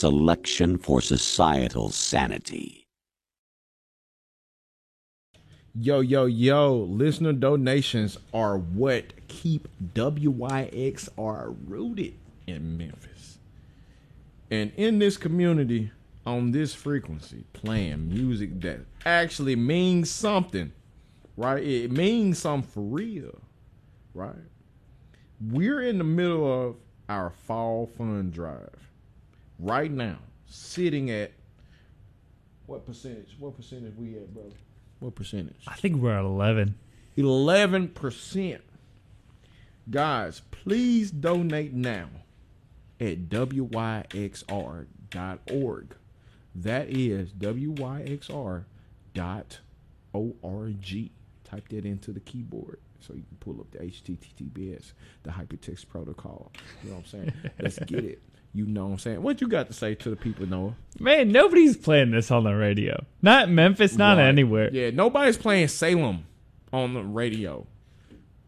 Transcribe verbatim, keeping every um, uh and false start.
selection for societal sanity. Yo, yo, yo, listener donations are what keep W Y X R rooted in Memphis. And in this community, on this frequency, playing music that actually means something, right? It means something for real, right? We're in the middle of our fall fund drive right now, sitting at what percentage? What percentage we at, brother? What percentage? I think we're at eleven. eleven percent. Guys, please donate now at W Y X R dot org. That is W Y X R dot org. Type that into the keyboard so you can pull up the H T T P S, the Hypertext Protocol. You know what I'm saying? Let's get it. You know what I'm saying? What you got to say to the people, Noah? Man, nobody's playing this on the radio. Not Memphis, not Right. anywhere. Yeah, nobody's playing Salem on the radio.